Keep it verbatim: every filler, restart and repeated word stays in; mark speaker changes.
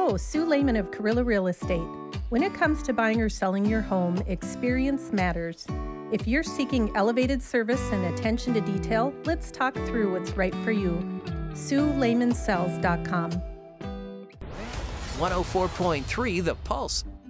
Speaker 1: Hello, Sue Lehman of Carrilla Real Estate. When it comes to buying or selling your home, experience matters. If you're seeking elevated service and attention to detail, let's talk through what's right for you. Sue Lehman Sells dot com.
Speaker 2: one oh four point three The Pulse.